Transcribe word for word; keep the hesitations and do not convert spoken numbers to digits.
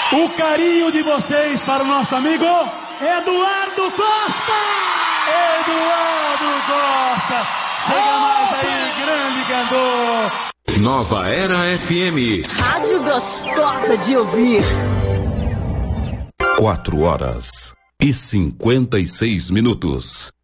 o carinho de vocês para o nosso amigo Eduardo Costa! Eduardo Costa! Chega mais aí, grande cantor! Nova Era F M. Rádio gostosa de ouvir. Quatro horas e cinquenta e seis minutos.